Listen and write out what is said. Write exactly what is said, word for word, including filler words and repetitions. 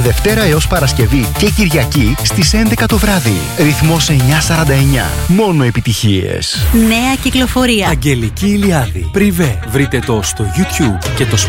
Δευτέρα έως Παρασκευή και Κυριακή στις έντεκα το βράδυ. Ρυθμός εννιακόσια σαράντα εννιά. Μόνο επιτυχίες. Νέα κυκλοφορία. Αγγελική Ηλιάδη. Πριβέ. Βρείτε το στο YouTube και το